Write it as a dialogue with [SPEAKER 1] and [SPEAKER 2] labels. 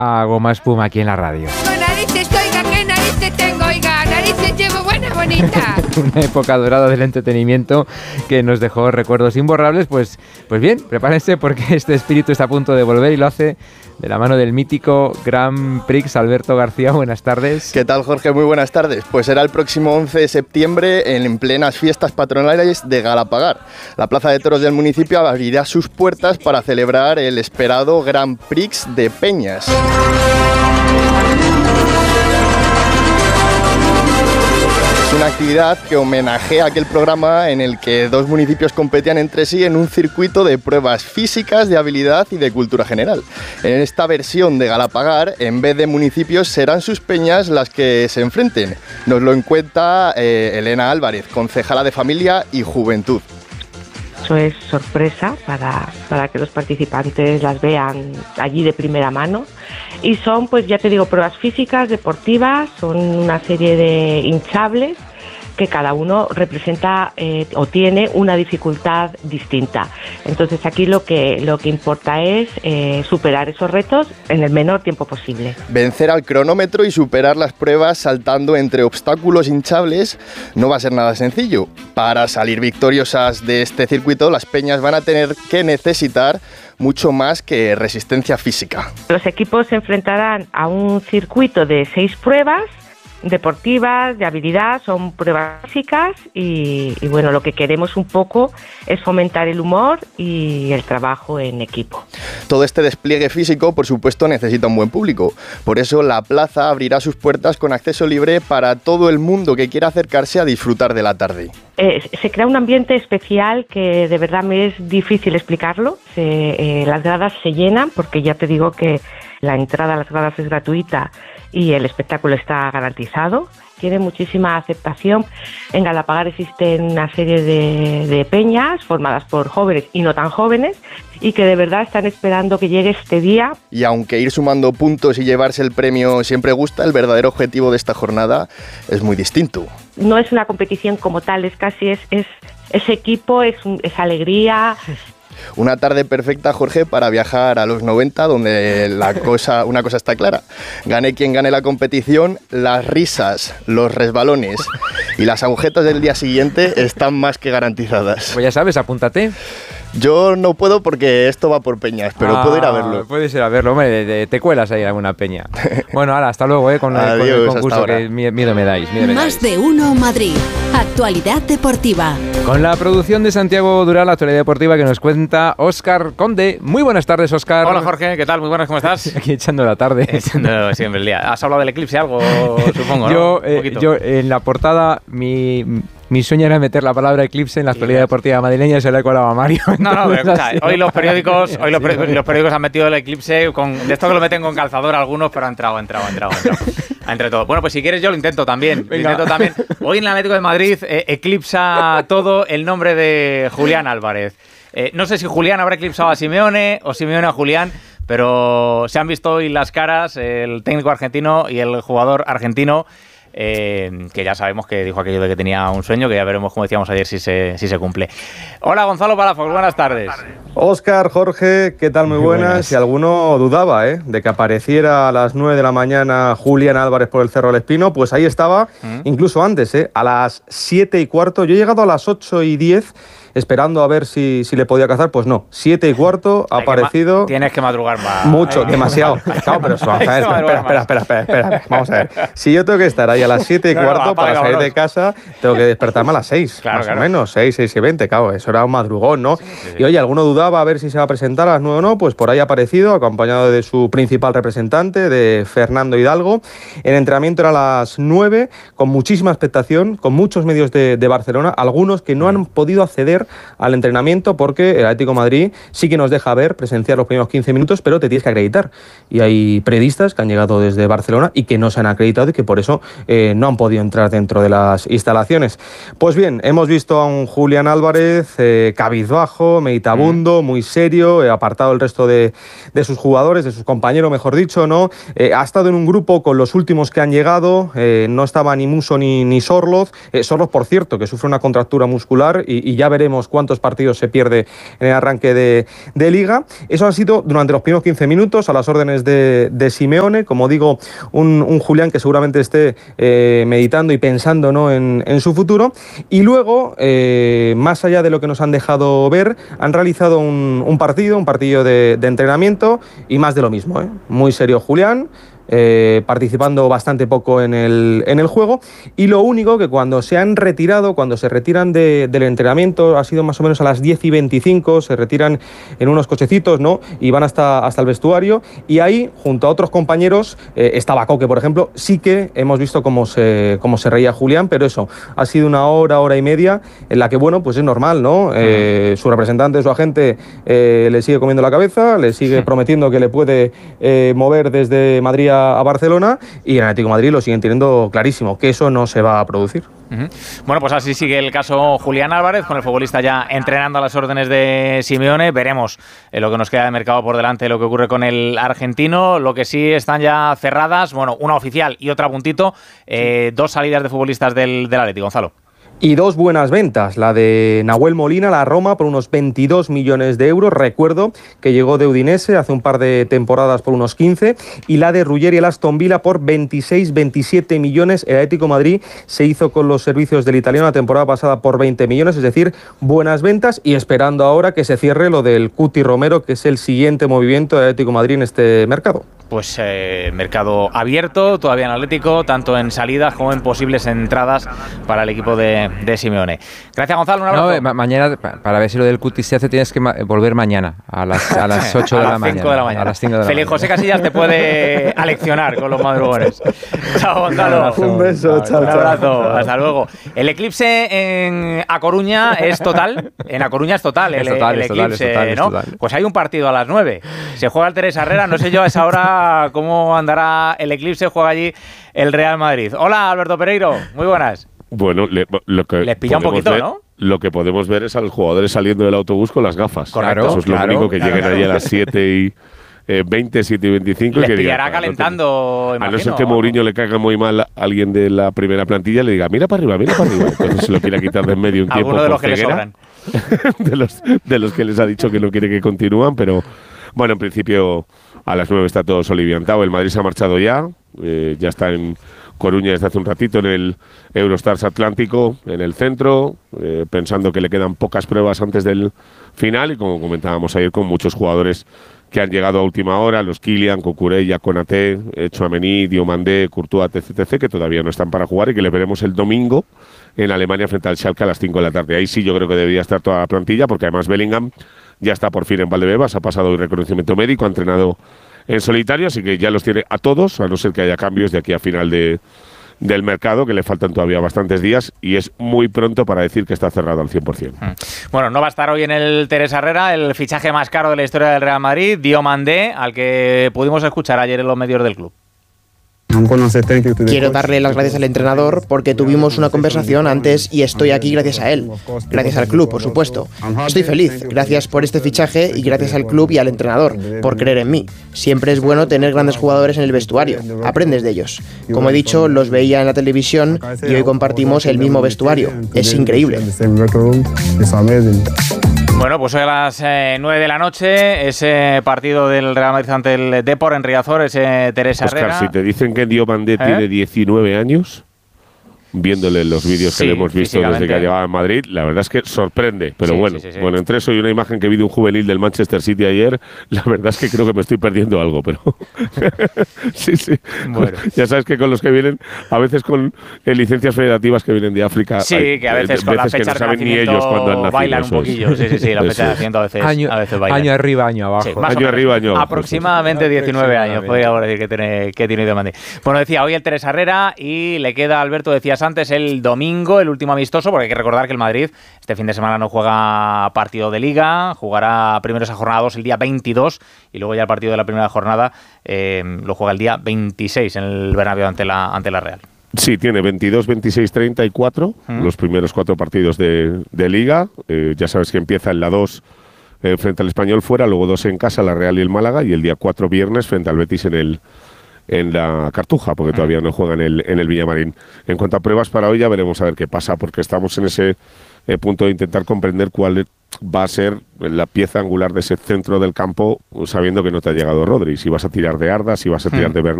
[SPEAKER 1] a Goma Espuma aquí en la radio.
[SPEAKER 2] Narices, oiga, ¿qué narices tengo? Oiga, narices llevo buena, bonita.
[SPEAKER 1] Una época dorada del entretenimiento que nos dejó recuerdos imborrables. Pues bien, prepárense porque este espíritu está a punto de volver y lo hace de la mano del mítico Grand Prix. Alberto García, buenas tardes.
[SPEAKER 3] ¿Qué tal, Jorge? Muy buenas tardes. Pues será el próximo 11 de septiembre en plenas fiestas patronales de Galapagar. La plaza de toros del municipio abrirá sus puertas para celebrar el esperado Grand Prix de Peñas. Es una actividad que homenajea aquel programa en el que dos municipios competían entre sí en un circuito de pruebas físicas, de habilidad y de cultura general. En esta versión de Galapagar, en vez de municipios, serán sus peñas las que se enfrenten. Nos lo cuenta Elena Álvarez, concejala de Familia y Juventud.
[SPEAKER 4] Eso es sorpresa para que los participantes las vean allí de primera mano. Y son, pues ya te digo, pruebas físicas, deportivas, son una serie de hinchables que cada uno representa o tiene una dificultad distinta. Entonces aquí lo que importa es superar esos retos en el menor tiempo posible.
[SPEAKER 3] Vencer al cronómetro y superar las pruebas saltando entre obstáculos hinchables no va a ser nada sencillo. Para salir victoriosas de este circuito, las peñas van a tener que necesitar mucho más que resistencia física.
[SPEAKER 4] Los equipos se enfrentarán a un circuito de 6 pruebas deportivas, de habilidad, son pruebas físicas y bueno, lo que queremos un poco es fomentar el humor y el trabajo en equipo.
[SPEAKER 3] Todo este despliegue físico, por supuesto, necesita un buen público. Por eso la plaza abrirá sus puertas con acceso libre para todo el mundo que quiera acercarse a disfrutar de la tarde.
[SPEAKER 4] Se crea un ambiente especial que de verdad me es difícil explicarlo. Las gradas se llenan porque ya te digo que la entrada a las gradas es gratuita y el espectáculo está garantizado. Tiene muchísima aceptación. En Galapagar existen una serie de peñas formadas por jóvenes y no tan jóvenes y que de verdad están esperando que llegue este día. Y
[SPEAKER 3] aunque ir sumando puntos y llevarse el premio siempre gusta, el verdadero objetivo de esta jornada es muy distinto.
[SPEAKER 4] No es una competición como tal, es casi es equipo, es alegría.
[SPEAKER 3] Una tarde perfecta, Jorge, para viajar a los 90, donde una cosa está clara. Gane quien gane la competición, las risas, los resbalones y las agujetas del día siguiente están más que garantizadas.
[SPEAKER 1] Pues ya sabes, apúntate.
[SPEAKER 3] Yo no puedo porque esto va por peñas, pero puedo ir a verlo.
[SPEAKER 1] Puedes ir a verlo, hombre, te cuelas ahí a alguna peña. Bueno, hasta luego, con el concurso, que miedo me dais.
[SPEAKER 5] Más de uno Madrid. Actualidad deportiva.
[SPEAKER 1] Con la producción de Santiago Dural, la actualidad deportiva que nos cuenta Óscar Conde. Muy buenas tardes, Óscar.
[SPEAKER 6] Hola, Jorge, ¿qué tal? Muy buenas, ¿cómo estás?
[SPEAKER 1] Aquí echando la tarde.
[SPEAKER 6] Echando siempre el día. ¿Has hablado del eclipse algo, supongo,
[SPEAKER 1] ¿no? Yo en la portada, mi sueño era meter la palabra eclipse en la actualidad deportiva madrileña y se la he colado a Mario.
[SPEAKER 6] No, pero escucha, hoy los periódicos han metido el eclipse, de esto que lo meten con calzador algunos, pero ha entrado. Entre todo. Bueno, pues si quieres yo lo intento también. Hoy en el Atlético de Madrid eclipsa todo el nombre de Julián Álvarez. No sé si Julián habrá eclipsado a Simeone o Simeone a Julián, pero se han visto hoy las caras el técnico argentino y el jugador argentino. Que ya sabemos que dijo aquello de que tenía un sueño, que ya veremos, como decíamos ayer, si se cumple. Hola, Gonzalo Palafox, buenas tardes.
[SPEAKER 7] Óscar, Jorge, ¿qué tal? Muy buenas. Si alguno dudaba de que apareciera a las 9 de la mañana Julián Álvarez por el Cerro del Espino, pues ahí estaba, incluso antes, a las 7:15. Yo he llegado a las 8:10 esperando a ver si le podía cazar, pues no, 7:15 ha aparecido.
[SPEAKER 6] Tienes que madrugar más.
[SPEAKER 7] Mucho, demasiado. Claro, pero vamos a ver, espera, vamos a ver. Si yo tengo que estar ahí a las 7:15 para salir de casa, tengo que despertarme a las 6, más o menos, 6:20, claro, eso era un madrugón, ¿no? Sí. Y oye, alguno dudaba a ver si se va a presentar a las 9 o no, pues por ahí ha aparecido, acompañado de su principal representante, de Fernando Hidalgo. El entrenamiento era a las 9, con muchísima expectación, con muchos medios de Barcelona, algunos que no han podido acceder al entrenamiento porque el Atlético de Madrid sí que nos deja presenciar los primeros 15 minutos, pero te tienes que acreditar. Y hay periodistas que han llegado desde Barcelona y que no se han acreditado y que por eso no han podido entrar dentro de las instalaciones. Pues bien, hemos visto a un Julián Álvarez cabizbajo, meditabundo, muy serio, apartado del resto de sus jugadores, de sus compañeros, mejor dicho, ¿no? Ha estado en un grupo con los últimos que han llegado, no estaba ni Musso ni Sorloz. Sorloz, por cierto, que sufre una contractura muscular y ya veremos veremos cuántos partidos se pierde en el arranque de Liga. Eso ha sido durante los primeros 15 minutos a las órdenes de Simeone. Como digo, un Julián que seguramente esté meditando y pensando, ¿no?, en su futuro. Y luego, más allá de lo que nos han dejado ver, han realizado un partido de entrenamiento y más de lo mismo, ¿eh? Muy serio Julián. Participando bastante poco en el juego, y lo único que cuando se retiran del entrenamiento, ha sido más o menos a las 10:25, se retiran en unos cochecitos, ¿no?, y van hasta el vestuario, y ahí, junto a otros compañeros, estaba Coque, por ejemplo, sí que hemos visto cómo se reía Julián, pero eso, ha sido una hora y media, en la que, bueno, pues es normal, ¿no? Su representante, su agente, le sigue comiendo la cabeza, le sigue prometiendo que le puede mover desde Madrid a Barcelona, y en Atlético de Madrid lo siguen teniendo clarísimo, que eso no se va a producir.
[SPEAKER 6] Bueno, pues así sigue el caso Julián Álvarez, con el futbolista ya entrenando a las órdenes de Simeone. Veremos lo que nos queda de mercado por delante, lo que ocurre con el argentino. Lo que sí están ya cerradas, bueno, una oficial y otra a puntito, 2 salidas de futbolistas del Atleti, Gonzalo.
[SPEAKER 7] Y 2 buenas ventas, la de Nahuel Molina, la Roma, por unos 22 millones de euros. Recuerdo que llegó de Udinese hace un par de temporadas por unos 15. Y la de Ruggeri, el Aston Villa, por 26-27 millones. El Atlético de Madrid se hizo con los servicios del italiano la temporada pasada por 20 millones. Es decir, buenas ventas, y esperando ahora que se cierre lo del Cuti Romero, que es el siguiente movimiento del Atlético de Madrid en este mercado.
[SPEAKER 6] Pues mercado abierto todavía en Atlético, tanto en salidas como en posibles entradas para el equipo de Simeone. Gracias, Gonzalo, un abrazo.
[SPEAKER 1] No, mañana, para ver si lo del Cuti se hace, tienes que volver mañana a las 8 de la mañana. A las 5 de la
[SPEAKER 6] Feliz
[SPEAKER 1] mañana.
[SPEAKER 6] José Casillas te puede aleccionar con los madrugones. Chao, Gonzalo.
[SPEAKER 7] Un beso, chao.
[SPEAKER 6] Un abrazo, hasta luego. El eclipse en A Coruña es total. En A Coruña es total el eclipse, ¿no? Pues hay un partido a las 9. Se juega el Teresa Herrera, no sé yo a esa hora cómo andará el eclipse. Juega allí el Real Madrid. Hola, Alberto Pereiro, muy buenas.
[SPEAKER 8] Bueno, lo que
[SPEAKER 6] les pilla un poquito,
[SPEAKER 8] ver,
[SPEAKER 6] ¿no?
[SPEAKER 8] Lo que podemos ver es a los jugadores saliendo del autobús con las gafas.
[SPEAKER 6] Correcto.
[SPEAKER 8] Eso es lo único, que lleguen allí a las 7:20, 7:25.
[SPEAKER 6] Les
[SPEAKER 8] que
[SPEAKER 6] pillará
[SPEAKER 8] digan,
[SPEAKER 6] calentando,
[SPEAKER 8] a no ser que Mourinho le caiga muy mal a alguien de la primera plantilla, le diga, mira para arriba, mira para arriba. Entonces se lo quiera quitar de en medio un tiempo.
[SPEAKER 6] Alguno de los
[SPEAKER 8] por
[SPEAKER 6] que
[SPEAKER 8] ceguera,
[SPEAKER 6] le sobran.
[SPEAKER 8] de los que les ha dicho que no quiere que continúan, pero bueno, en principio a las 9 está todo soliviantado. El Madrid se ha marchado ya está en Coruña desde hace un ratito, en el Eurostars Atlántico, en el centro, pensando que le quedan pocas pruebas antes del final, y como comentábamos ayer, con muchos jugadores que han llegado a última hora, los Kylian, Cucurella, Konaté, Tchouaméni, Diomandé, Courtois, etc., que todavía no están para jugar y que les veremos el domingo en Alemania frente al Schalke a las 5 de la tarde. Ahí sí yo creo que debería estar toda la plantilla, porque además Bellingham ya está por fin en Valdebebas, ha pasado el reconocimiento médico, ha entrenado en solitario, así que ya los tiene a todos, a no ser que haya cambios de aquí a final del mercado, que le faltan todavía bastantes días, y es muy pronto para decir que está cerrado al 100%.
[SPEAKER 6] Bueno, no va a estar hoy en el Teresa Herrera el fichaje más caro de la historia del Real Madrid, Diomandé, al que pudimos escuchar ayer en los medios del club.
[SPEAKER 9] Quiero darle las gracias al entrenador porque tuvimos una conversación antes y estoy aquí gracias a él. Gracias al club, por supuesto. Estoy feliz. Gracias por este fichaje y gracias al club y al entrenador por creer en mí. Siempre es bueno tener grandes jugadores en el vestuario. Aprendes de ellos. Como he dicho, los veía en la televisión y hoy compartimos el mismo vestuario. Es increíble.
[SPEAKER 6] Bueno, pues hoy a las 9 de la noche, ese partido del Real Madrid ante el Depor en Riazor, ese Teresa Herrera.
[SPEAKER 8] Oscar, si te dicen que Diomandé tiene 19 años, viéndole los vídeos que le hemos visto desde que ha llegado a Madrid, la verdad es que sorprende. Pero bueno, entre eso y una imagen que vi de un juvenil del Manchester City ayer, la verdad es que creo que me estoy perdiendo algo, pero sí. Bueno. Ya sabes que con los que vienen, a veces con licencias federativas que vienen de África,
[SPEAKER 6] que a veces con la fecha
[SPEAKER 8] que no saben ni ellos cuándo han nacido.
[SPEAKER 6] Bailan un poquillo, sí, la fecha de nacimiento a veces bailan.
[SPEAKER 1] Año arriba, año abajo.
[SPEAKER 6] Sí,
[SPEAKER 8] año arriba, año abajo.
[SPEAKER 6] Aproximadamente 19 años, podríamos decir que tiene Diomandé. Bueno, decía, hoy el Teresa Herrera y le queda, Alberto, decías antes, el domingo, el último amistoso, porque hay que recordar que el Madrid este fin de semana no juega partido de Liga, jugará primero esa jornada 2 el día 22 y luego ya el partido de la primera jornada lo juega el día 26 en el Bernabéu ante la Real.
[SPEAKER 8] Sí, tiene 22, 26, 34, los primeros 4 partidos de Liga. Ya sabes que empieza en la 2 frente al Español fuera, luego 2 en casa, la Real y el Málaga, y el día 4 viernes frente al Betis en en la Cartuja, porque todavía no juega en el Villamarín. En cuanto a pruebas para hoy, ya veremos a ver qué pasa, porque estamos en ese punto de intentar comprender cuál va a ser la pieza angular de ese centro del campo, sabiendo que no te ha llegado Rodri. Si vas a tirar de Arda, si vas a tirar de Bernat,